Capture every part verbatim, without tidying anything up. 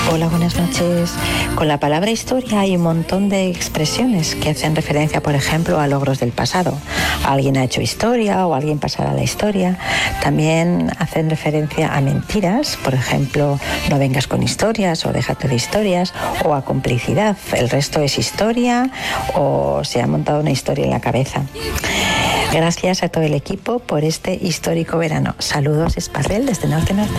Hola, buenas noches. Con la palabra historia hay un montón de expresiones que hacen referencia, por ejemplo, a logros del pasado. Alguien ha hecho historia o alguien pasará la historia. También hacen referencia a mentiras, por ejemplo, no vengas con historias o déjate de historias, o a complicidad. El resto es historia o se ha montado una historia en la cabeza. Gracias a todo el equipo por este histórico verano. Saludos, Esparrel, desde Norte Norte.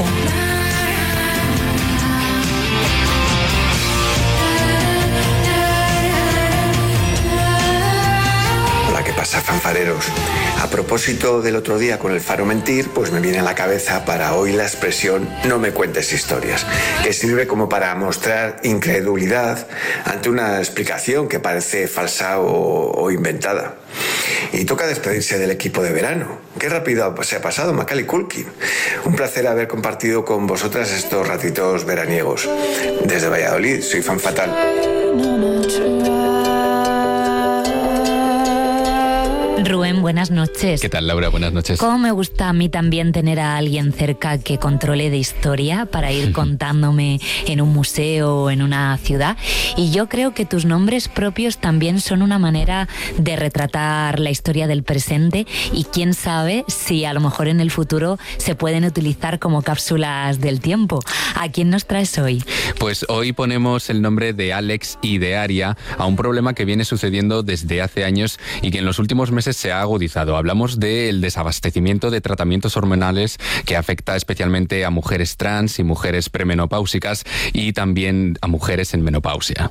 ¿Qué pasa, fanfareros? A propósito del otro día con el faro mentir, pues me viene a la cabeza para hoy la expresión no me cuentes historias, que sirve como para mostrar incredulidad ante una explicación que parece falsa o, o inventada. Y toca despedirse del equipo de verano. Qué rápido se ha pasado, Macaulay Culkin. Un placer haber compartido con vosotras estos ratitos veraniegos. Desde Valladolid, soy Fan Fatal. Rubén, buenas noches. ¿Qué tal, Laura? Buenas noches. ¿Cómo me gusta a mí también tener a alguien cerca que controle de historia para ir contándome en un museo o en una ciudad? Y yo creo que tus nombres propios también son una manera de retratar la historia del presente y quién sabe si a lo mejor en el futuro se pueden utilizar como cápsulas del tiempo. ¿A quién nos traes hoy? Pues hoy ponemos el nombre de Alex y de Aria a un problema que viene sucediendo desde hace años y que en los últimos meses se ha agudizado. Hablamos del desabastecimiento de tratamientos hormonales que afecta especialmente a mujeres trans y mujeres premenopáusicas y también a mujeres en menopausia.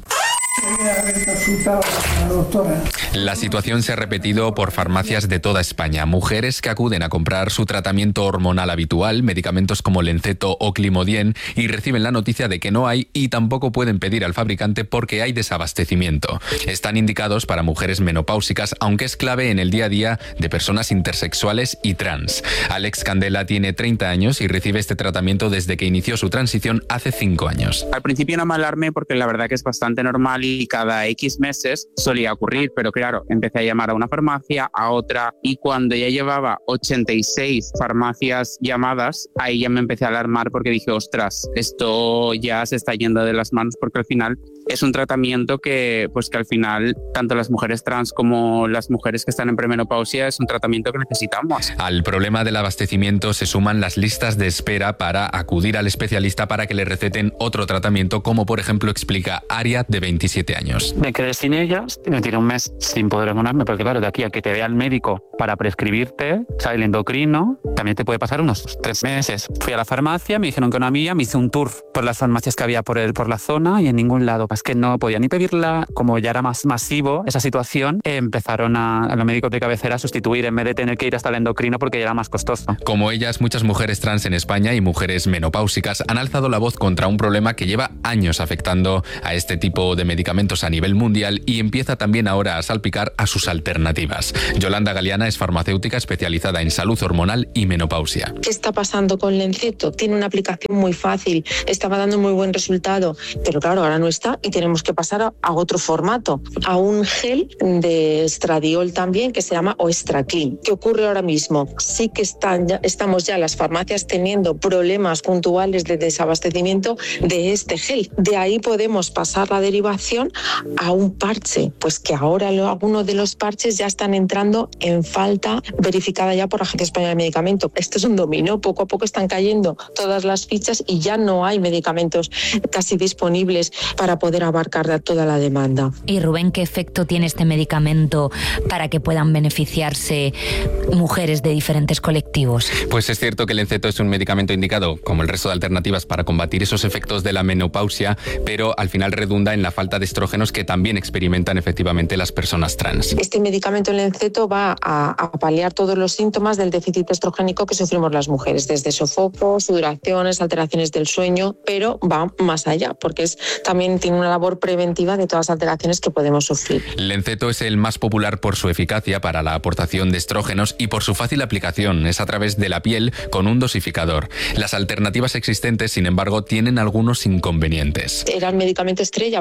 La situación se ha repetido por farmacias de toda España. Mujeres que acuden a comprar su tratamiento hormonal habitual, medicamentos como Lenceto o Climodien, y reciben la noticia de que no hay y tampoco pueden pedir al fabricante porque hay desabastecimiento. Están indicados para mujeres menopáusicas, aunque es clave en el día a día de personas intersexuales y trans. Alex Candela tiene treinta años y recibe este tratamiento desde que inició su transición hace cinco años. Al principio no me alarmé porque la verdad que es bastante normal y cada X meses solía ocurrir, pero claro, empecé a llamar a una farmacia, a otra, y cuando ya llevaba ochenta y seis farmacias llamadas, ahí ya me empecé a alarmar porque dije, ostras, esto ya se está yendo de las manos, porque al final es un tratamiento que, pues que al final tanto las mujeres trans como las mujeres que están en premenopausia es un tratamiento que necesitamos. Al problema del abastecimiento se suman las listas de espera para acudir al especialista para que le receten otro tratamiento, como por ejemplo explica Aria, de veintisiete años. Me quedé sin ellas, me tiré un mes sin poder hormonarme, porque claro, de aquí a que te vea el médico para prescribirte, o sea, el endocrino, también te puede pasar unos tres meses. Fui a la farmacia, me dijeron que una amiga, me hice un tour por las farmacias que había por, el, por la zona y en ningún lado. Es que no podía ni pedirla, como ya era más masivo esa situación, eh, empezaron a, a los médicos de cabecera a sustituir en vez de tener que ir hasta el endocrino porque ya era más costoso. Como ellas, muchas mujeres trans en España y mujeres menopáusicas han alzado la voz contra un problema que lleva años afectando a este tipo de medicamentos a nivel mundial y empieza también ahora a salpicar a sus alternativas. Yolanda Galeana es farmacéutica especializada en salud hormonal y menopausia. ¿Qué está pasando con Lenceto? Tiene una aplicación muy fácil, estaba dando muy buen resultado, pero claro, ahora no está y tenemos que pasar a, a otro formato, a un gel de estradiol también que se llama Oestraclin. ¿Qué ocurre ahora mismo? Sí que están ya, estamos ya las farmacias teniendo problemas puntuales de desabastecimiento de este gel. De ahí podemos pasar la derivación a un parche, pues que ahora lo, algunos de los parches ya están entrando en falta verificada ya por la Agencia Española de Medicamentos. Esto es un dominó, poco a poco están cayendo todas las fichas y ya no hay medicamentos casi disponibles para poder abarcar toda la demanda. Y Rubén, ¿qué efecto tiene este medicamento para que puedan beneficiarse mujeres de diferentes colectivos? Pues es cierto que el Lenceto es un medicamento indicado, como el resto de alternativas, para combatir esos efectos de la menopausia, pero al final redunda en la falta de estrógenos que también experimentan efectivamente las personas trans. Este medicamento Lenceto va a, a paliar todos los síntomas del déficit estrogénico que sufrimos las mujeres, desde sofocos, sudoraciones, alteraciones del sueño, pero va más allá, porque es, también tiene una labor preventiva de todas las alteraciones que podemos sufrir. Lenceto es el más popular por su eficacia para la aportación de estrógenos y por su fácil aplicación. Es a través de la piel con un dosificador. Las alternativas existentes, sin embargo, tienen algunos inconvenientes. Era el medicamento estrella porque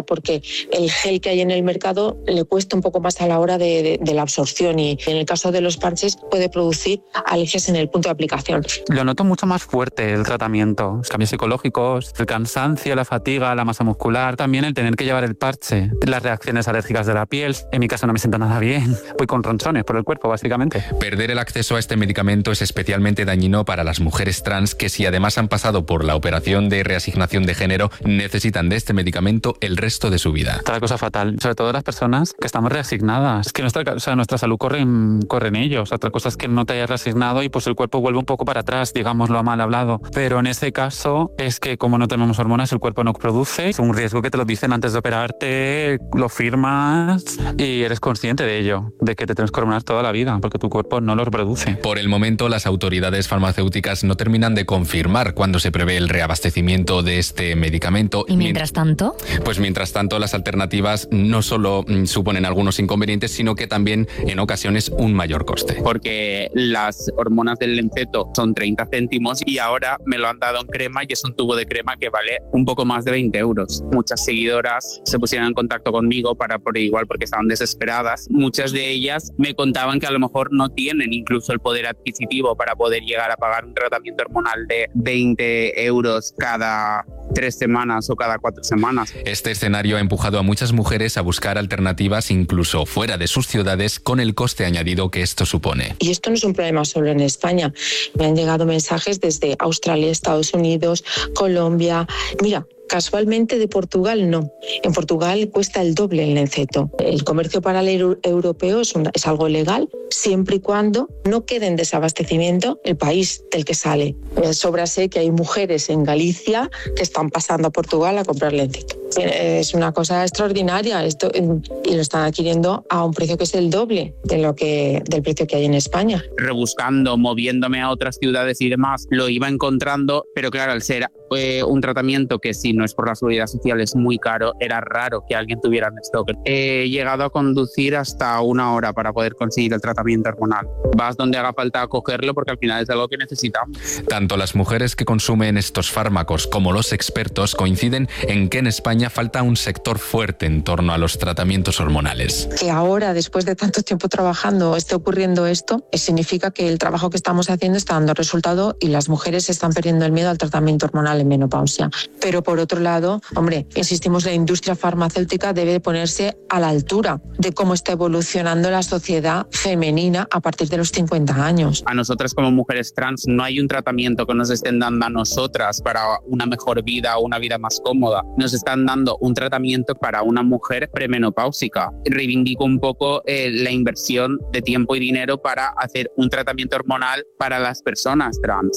el gel que hay en el mercado le cuesta un poco más a la hora de, de, de la absorción, y en el caso de los parches puede producir alergias en el punto de aplicación. Lo noto mucho más fuerte el tratamiento, los cambios psicológicos, el cansancio, la fatiga, la masa muscular, también el tener que llevar el parche, las reacciones alérgicas de la piel. En mi caso no me siento nada bien, voy con ronchones por el cuerpo básicamente. Perder el acceso a este medicamento es especialmente dañino para las mujeres trans que, si además han pasado por la operación de reasignación de género, necesitan de este medicamento el resto de su vida. Está la cosa fatal, sobre todo las personas que estamos reasignadas, que nuestra, o sea, nuestra salud corre en, corre en ellos. Otra cosa es que no te hayas reasignado y pues el cuerpo vuelve un poco para atrás, digámoslo a mal hablado. Pero en ese caso es que como no tenemos hormonas, el cuerpo no produce. Es un riesgo que te lo dicen antes de operarte, lo firmas y eres consciente de ello, de que te tienes que hormonar toda la vida porque tu cuerpo no los produce. Por el momento, las autoridades farmacéuticas no terminan de confirmar cuándo se prevé el reabastecimiento de este medicamento. ¿Y mientras tanto? Pues mientras tanto, las alternativas no solo suponen algunos inconvenientes, sino que también en ocasiones un mayor coste. Porque las hormonas del Lenceto son treinta céntimos y ahora me lo han dado en crema y es un tubo de crema que vale un poco más de veinte euros. Muchas seguidoras se pusieron en contacto conmigo para por igual porque estaban desesperadas. Muchas de ellas me contaban que a lo mejor no tienen incluso el poder adquisitivo para poder llegar a pagar un tratamiento hormonal de veinte euros cada tres semanas o cada cuatro semanas. Este escenario ha empujado a muchas mujeres a buscar alternativas incluso fuera de sus ciudades, con el coste añadido que esto supone. Y esto no es un problema solo en España. Me han llegado mensajes desde Australia, Estados Unidos, Colombia. Mira, casualmente de Portugal no. En Portugal cuesta el doble el Lenceto. El comercio paralelo europeo es, una, es algo legal siempre y cuando no quede en desabastecimiento el país del que sale. Me sobra sé que hay mujeres en Galicia que están pasando a Portugal a comprar Lenceto. Es una cosa extraordinaria esto, y lo están adquiriendo a un precio que es el doble de lo que, del precio que hay en España. Rebuscando, moviéndome a otras ciudades y demás, lo iba encontrando, pero claro, al ser eh, un tratamiento que si no es por la seguridad social es muy caro, era raro que alguien tuviera en stock. He llegado a conducir hasta una hora para poder conseguir el tratamiento hormonal. Vas donde haga falta cogerlo porque al final es algo que necesitamos. Tanto las mujeres que consumen estos fármacos como los expertos coinciden en que en España falta un sector fuerte en torno a los tratamientos hormonales. Que ahora, después de tanto tiempo trabajando, esté ocurriendo esto, significa que el trabajo que estamos haciendo está dando resultado y las mujeres están perdiendo el miedo al tratamiento hormonal en menopausia. Pero por otro lado, hombre, insistimos, la industria farmacéutica debe ponerse a la altura de cómo está evolucionando la sociedad femenina a partir de los cincuenta años. A nosotras como mujeres trans no hay un tratamiento que nos estén dando a nosotras para una mejor vida o una vida más cómoda. Nos están dando un tratamiento para una mujer premenopáusica. Reivindico un poco eh, la inversión de tiempo y dinero para hacer un tratamiento hormonal para las personas trans.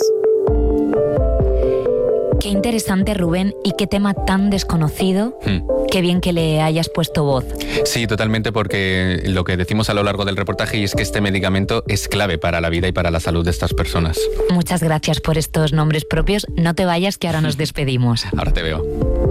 Qué interesante, Rubén, y qué tema tan desconocido. Hmm. Qué bien que le hayas puesto voz. Sí, totalmente, porque lo que decimos a lo largo del reportaje es que este medicamento es clave para la vida y para la salud de estas personas. Muchas gracias por estos nombres propios. No te vayas, que ahora nos despedimos. Ahora te veo.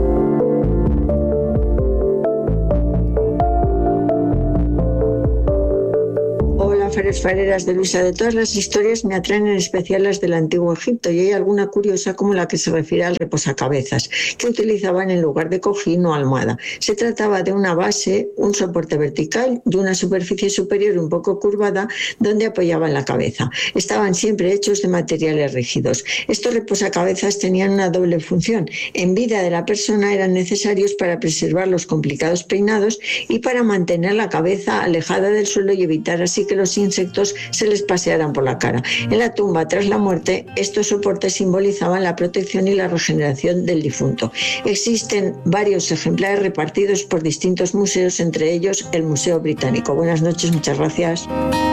Fares fareras de Luisa, de todas las historias me atraen en especial las del antiguo Egipto, y hay alguna curiosa como la que se refiere al reposacabezas, que utilizaban en lugar de cojín o almohada. Se trataba de una base, un soporte vertical y una superficie superior un poco curvada donde apoyaban la cabeza. Estaban siempre hechos de materiales rígidos. Estos reposacabezas tenían una doble función. En vida de la persona eran necesarios para preservar los complicados peinados y para mantener la cabeza alejada del suelo y evitar así que los insectos se les pasearan por la cara. En la tumba, tras la muerte, estos soportes simbolizaban la protección y la regeneración del difunto. Existen varios ejemplares repartidos por distintos museos, entre ellos el Museo Británico. Buenas noches, muchas gracias.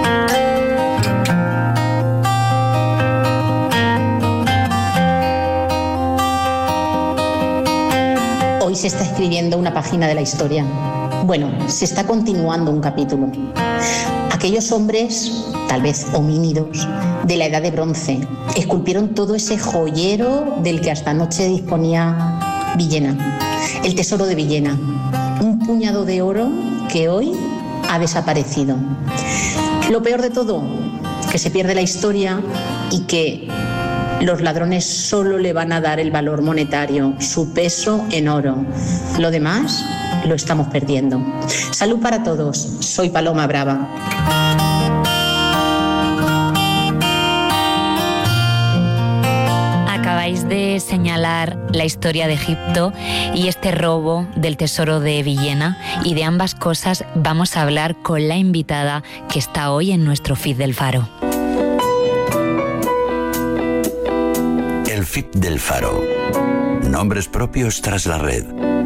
Hoy se está escribiendo una página de la historia. Bueno, se está continuando un capítulo. Aquellos hombres, tal vez homínidos, de la edad de bronce, esculpieron todo ese joyero del que hasta anoche disponía Villena, el tesoro de Villena, un puñado de oro que hoy ha desaparecido. Lo peor de todo, que se pierde la historia y que Los ladrones solo le van a dar el valor monetario, su peso en oro. Lo demás lo estamos perdiendo. Salud para todos. Soy Paloma Brava. Acabáis de señalar la historia de Egipto y este robo del tesoro de Villena, y de ambas cosas vamos a hablar con la invitada que está hoy en nuestro feed del Faro. El feed del Faro. Nombres propios tras la red.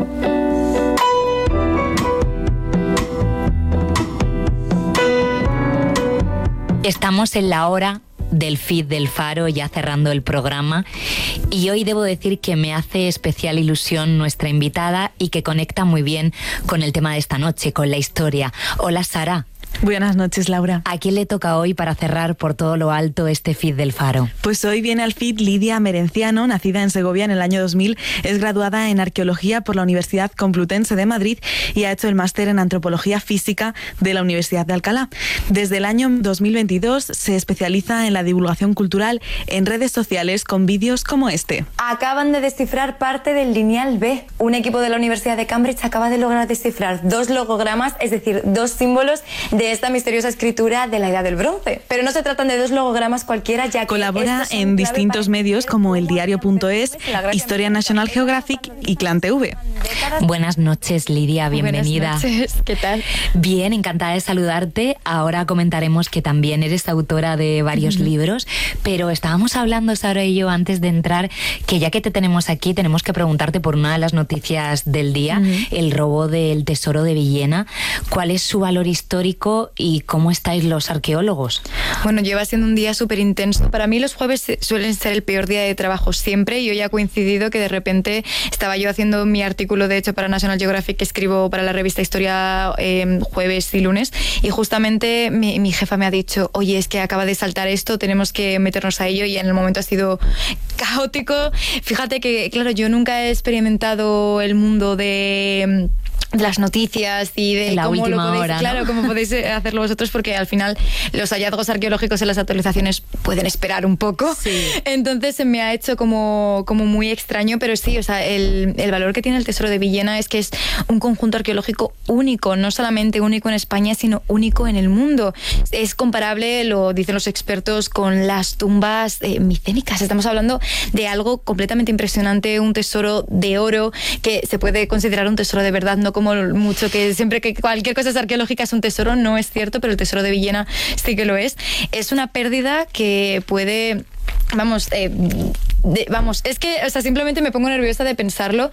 Estamos en la hora del feed del Faro, ya cerrando el programa, y hoy debo decir que me hace especial ilusión nuestra invitada y que conecta muy bien con el tema de esta noche, con la historia. Hola, Sara. Buenas noches, Laura. ¿A quién le toca hoy para cerrar por todo lo alto este feed del Faro? Pues hoy viene al feed Lidia Merenciano, nacida en Segovia en el año dos mil, es graduada en Arqueología por la Universidad Complutense de Madrid y ha hecho el máster en Antropología Física de la Universidad de Alcalá. Desde el año dos mil veintidós se especializa en la divulgación cultural en redes sociales con vídeos como este. Acaban de descifrar parte del lineal B. Un equipo de la Universidad de Cambridge acaba de lograr descifrar dos logogramas, es decir, dos símbolos de esta misteriosa escritura de la Edad del Bronce. Pero no se tratan de dos logogramas cualquiera, ya que colabora en distintos medios como el diario punto es, Historia National Geographic y Clan T V. Buenas noches, Lidia, bienvenida. Buenas noches, ¿qué tal? Bien, encantada de saludarte. Ahora comentaremos que también eres autora de varios uh-huh. libros, pero estábamos hablando, Sara y yo, antes de entrar, que ya que te tenemos aquí, tenemos que preguntarte por una de las noticias del día, uh-huh. el robo del tesoro de Villena. ¿Cuál es su valor histórico y cómo estáis los arqueólogos? Bueno, lleva siendo un día súper intenso. Para mí los jueves suelen ser el peor día de trabajo siempre, y hoy ha coincidido que de repente estaba yo haciendo mi artículo, de hecho, para National Geographic, que escribo para la revista Historia eh, jueves y lunes, y justamente mi, mi jefa me ha dicho, oye, es que acaba de saltar esto, tenemos que meternos a ello, y en el momento ha sido caótico. Fíjate que, claro, yo nunca he experimentado el mundo de... de las noticias y de la cómo última lo podéis, hora, ¿no? claro, cómo podéis hacerlo vosotros, porque al final los hallazgos arqueológicos en las actualizaciones pueden esperar un poco. Sí. Entonces se me ha hecho como, como muy extraño, pero sí, o sea, el, el valor que tiene el tesoro de Villena es que es un conjunto arqueológico único, no solamente único en España, sino único en el mundo. Es comparable, lo dicen los expertos, con las tumbas eh, micénicas. Estamos hablando de algo completamente impresionante, un tesoro de oro que se puede considerar un tesoro de verdad, no como mucho que siempre que cualquier cosa es arqueológica es un tesoro. No es cierto, pero el tesoro de Villena sí que lo es. Es una pérdida que puede... Vamos, eh, de, vamos, es que, o sea, simplemente me pongo nerviosa de pensarlo,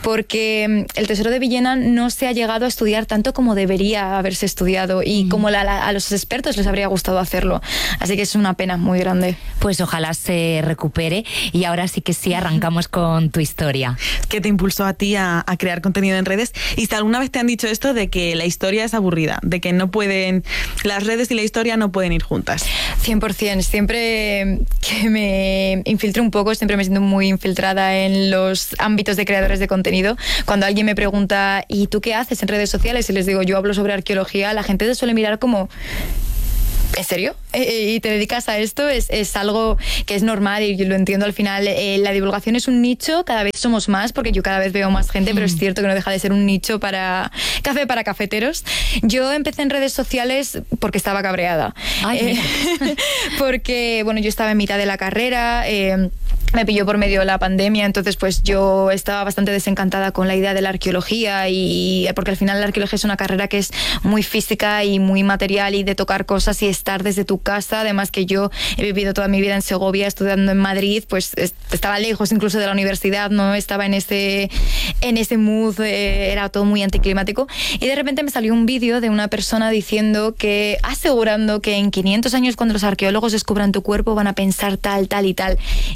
porque el tesoro de Villena no se ha llegado a estudiar tanto como debería haberse estudiado y mm. como la, la, a los expertos les habría gustado hacerlo. Así que es una pena muy grande. Pues ojalá se recupere, y ahora sí que sí arrancamos con tu historia. ¿Qué te impulsó a ti a, a crear contenido en redes? Y si alguna vez te han dicho esto de que la historia es aburrida, de que no pueden, las redes y la historia no pueden ir juntas. cien por ciento. Siempre que me infiltro un poco, siempre me siento muy infiltrada en los ámbitos de creadores de contenido. Cuando alguien me pregunta, ¿y tú qué haces en redes sociales? Y les digo, yo hablo sobre arqueología, la gente te suele mirar como... ¿En serio? ¿Y te dedicas a esto? Es, es algo que es normal y yo lo entiendo al final. Eh, la divulgación es un nicho, cada vez somos más, porque yo cada vez veo más gente, mm. pero es cierto que no deja de ser un nicho para café para cafeteros. Yo empecé en redes sociales porque estaba cabreada. Ay, eh, porque, bueno, yo estaba en mitad de la carrera... Eh, me pilló por medio de la pandemia, entonces pues yo estaba bastante desencantada con la idea de la arqueología, y porque al final la arqueología es una carrera que es muy física y muy material y de tocar cosas y estar desde tu casa. Además que yo he vivido toda mi vida en Segovia, estudiando en Madrid, pues estaba lejos incluso de la universidad, no estaba en ese, en ese mood, eh, era todo muy anticlimático, y de repente me salió un vídeo de una persona diciendo que, asegurando que en quinientos años, cuando los arqueólogos descubran tu cuerpo, van a pensar tal, tal y tal. Yo dije,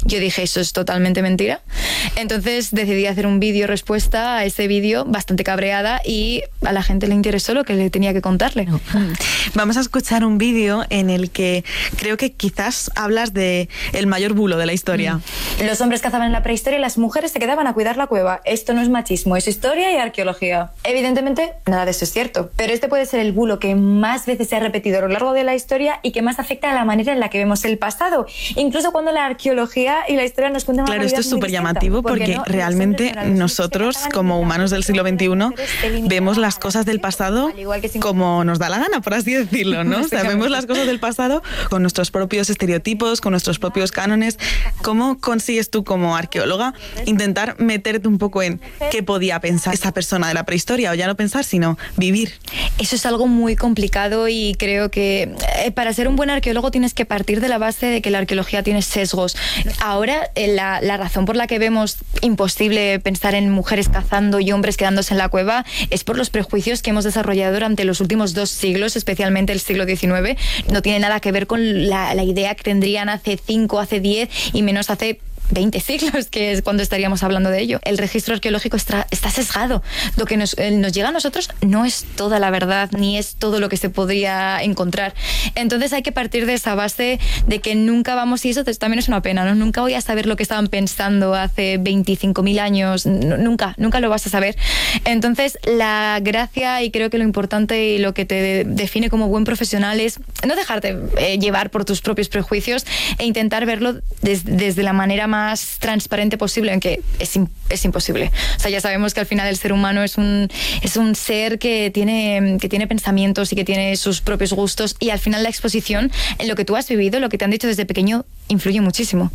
eso es totalmente mentira. Entonces decidí hacer un vídeo respuesta a ese vídeo, bastante cabreada, y a la gente le interesó lo que le tenía que contarle. Vamos a escuchar un vídeo en el que creo que quizás hablas de el mayor bulo de la historia. Mm. Los hombres cazaban en la prehistoria y las mujeres se quedaban a cuidar la cueva. Esto no es machismo, es historia y arqueología. Evidentemente, nada de eso es cierto, pero este puede ser el bulo que más veces se ha repetido a lo largo de la historia y que más afecta a la manera en la que vemos el pasado, incluso cuando la arqueología y la historia nos cuentan una Claro, esto es súper llamativo porque no, realmente nosotros, como humanos del siglo veintiuno, vemos las cosas del pasado como nos da la gana, por así decirlo, ¿no? O sea, vemos las cosas del pasado con nuestros propios estereotipos, con nuestros propios cánones. ¿Cómo consigues tú, como arqueóloga, intentar meterte un poco en qué podía pensar esa persona de la prehistoria, o ya no pensar, sino vivir? Eso es algo muy complicado y creo que eh, para ser un buen arqueólogo tienes que partir de la base de que la arqueología tiene sesgos. Ahora, eh, la, la razón por la que vemos imposible pensar en mujeres cazando y hombres quedándose en la cueva es por los prejuicios que hemos desarrollado durante los últimos dos siglos, especialmente el siglo diecinueve. No tiene nada que ver con la, la idea que tendrían hace cinco, hace diez y menos hace veinte siglos, que es cuando estaríamos hablando de ello. El registro arqueológico está, está sesgado. Lo que nos, eh, nos llega a nosotros no es toda la verdad, ni es todo lo que se podría encontrar. Entonces hay que partir de esa base de que nunca vamos, y eso también es una pena, ¿no? Nunca voy a saber lo que estaban pensando hace veinticinco mil años, N- nunca, nunca lo vas a saber. Entonces la gracia, y creo que lo importante y lo que te de- define como buen profesional es no dejarte eh, llevar por tus propios prejuicios e intentar verlo des- desde la manera más más transparente posible, aunque es, es imposible. O sea, ya sabemos que al final el ser humano es un, es un ser que tiene, que tiene pensamientos y que tiene sus propios gustos, y al final la exposición en lo que tú has vivido, lo que te han dicho desde pequeño, influye muchísimo.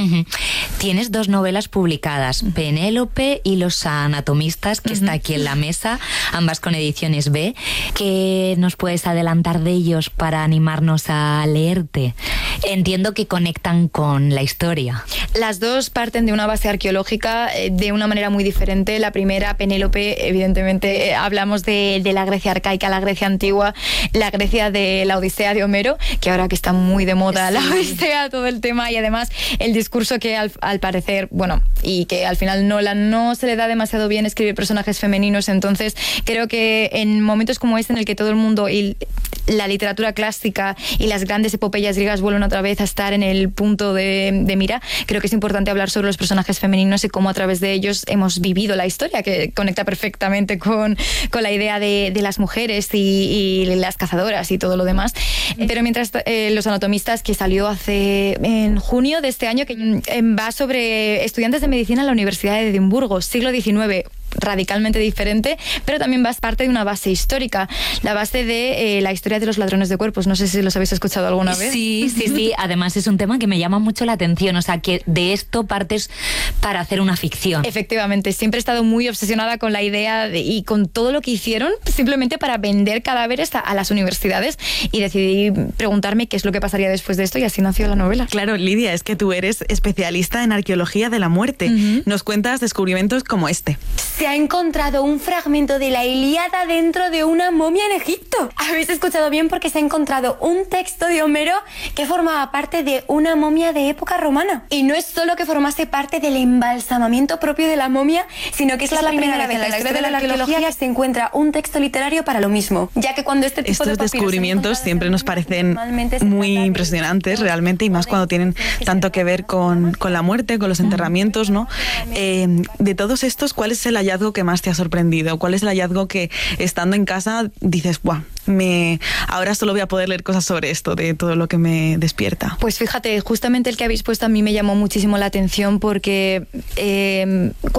Tienes dos novelas publicadas, Penélope y Los Anatomistas, que uh-huh. está aquí en la mesa, ambas con Ediciones B. ¿Qué nos puedes adelantar de ellos para animarnos a leerte? Entiendo que conectan con la historia. Las dos parten de una base arqueológica eh, de una manera muy diferente. La primera, Penélope, evidentemente eh, hablamos de, de la Grecia arcaica, la Grecia antigua, la Grecia de la Odisea de Homero, que ahora que está muy de moda sí. la Odisea, todo el tema, y además el discurso que al, al parecer, bueno, y que al final Nolan no se le da demasiado bien escribir personajes femeninos. Entonces creo que en momentos como este, en el que todo el mundo y la literatura clásica y las grandes epopeyas griegas vuelven otra vez a estar en el punto de, de mira, creo que es importante hablar sobre los personajes femeninos y cómo a través de ellos hemos vivido la historia, que conecta perfectamente con, con la idea de, de las mujeres y, y las cazadoras y todo lo demás. Pero mientras eh, Los Anatomistas, que salió hace en junio de este año, que eh, va sobre estudiantes de medicina en la Universidad de Edimburgo, siglo diecinueve, radicalmente diferente, pero también vas parte de una base histórica, la base de eh, la historia de los ladrones de cuerpos. No sé si los habéis escuchado alguna vez. Sí, sí, sí. Además es un tema que me llama mucho la atención, o sea, que de esto partes para hacer una ficción. Efectivamente, siempre he estado muy obsesionada con la idea de, y con todo lo que hicieron simplemente para vender cadáveres a, a las universidades, y decidí preguntarme qué es lo que pasaría después de esto, y así nació la novela. Claro, Lidia, es que tú eres especialista en arqueología de la muerte. Uh-huh. Nos cuentas descubrimientos como este. Se ha encontrado un fragmento de la Ilíada dentro de una momia en Egipto. Habéis escuchado bien, porque se ha encontrado un texto de Homero que formaba parte de una momia de época romana. Y no es solo que formase parte del embalsamamiento propio de la momia, sino que es, es la, la primera, primera vez en la historia de la arqueología que se encuentra un texto literario para lo mismo. Ya que cuando este tipo Estos de descubrimientos siempre nos parecen muy impresionantes, realmente, y más cuando tienen tanto que ver con, con la muerte, con los enterramientos, ¿no? Eh, de todos estos, ¿cuál es el hallazgo que más te ha sorprendido? ¿Cuál es el hallazgo que, estando en casa, dices, ¡buah! Me, ahora solo voy a poder leer cosas sobre esto, de todo lo que me despierta? Pues fíjate, justamente el que habéis puesto a mí me llamó muchísimo la atención, porque eh,